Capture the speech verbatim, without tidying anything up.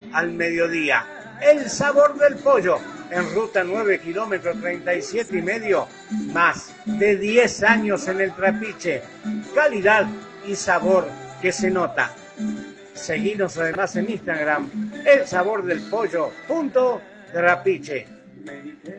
al mediodía. El sabor del pollo, en ruta nueve kilómetros treinta y siete y medio, más de diez años en el Trapiche. Calidad y sabor que se nota. Seguinos además en Instagram, el sabor del pollo punto Trapiche.